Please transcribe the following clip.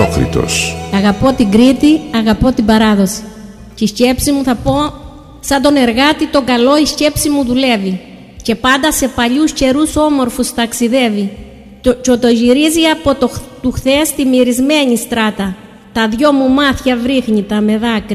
Πρωτόκριτος. Αγαπώ την Κρήτη, αγαπώ την παράδοση. Και η σκέψη μου θα πω, σαν τον εργάτη τον καλό η σκέψη μου δουλεύει. Και πάντα σε παλιούς καιρούς όμορφους ταξιδεύει. Και το γυρίζει από του χθες τη μυρισμένη στράτα. Τα δυο μου μάτια βρίχνει τα με δάκρυ.